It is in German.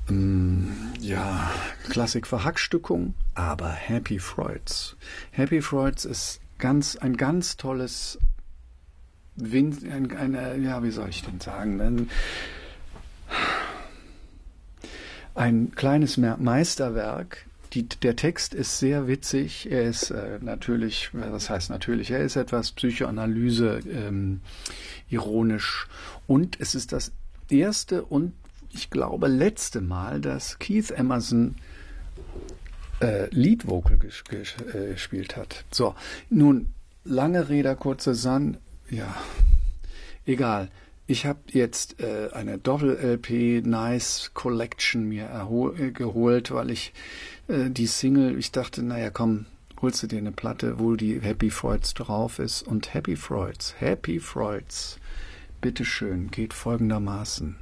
Ja, Klassik Verhackstückung, aber Happy Freuds. Happy Freuds ist ein ganz tolles, ja, wie soll ich denn sagen, ein kleines Meisterwerk. Der Text ist sehr witzig. Er ist natürlich, was heißt natürlich, er ist etwas Psychoanalyse ironisch. Und es ist das erste und ich glaube letzte Mal, dass Keith Emerson Lead Vocal gespielt hat. So, nun, lange Rede, kurzer Sinn. Ja, egal. Ich habe jetzt eine Doppel-LP Nice Collection mir geholt, weil ich die Single, ich dachte, naja komm, holst du dir eine Platte, wo die Happy Freuds drauf ist. Und Happy Freuds, bitteschön, geht folgendermaßen.